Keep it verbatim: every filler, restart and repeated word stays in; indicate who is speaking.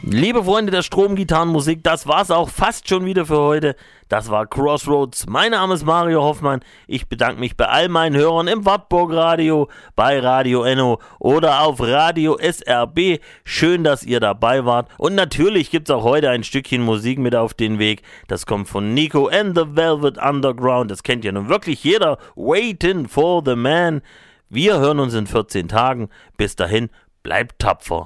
Speaker 1: Liebe Freunde der Stromgitarrenmusik, das war's auch fast schon wieder für heute. Das war Crossroads. Mein Name ist Mario Hoffmann. Ich bedanke mich bei all meinen Hörern im Wartburg Radio, bei Radio Enno oder auf Radio S R B. Schön, dass ihr dabei wart. Und natürlich gibt's auch heute ein Stückchen Musik mit auf den Weg. Das kommt von Nico and the Velvet Underground. Das kennt ja nun wirklich jeder. Waiting for the Man. Wir hören uns in vierzehn Tagen. Bis dahin, bleibt tapfer.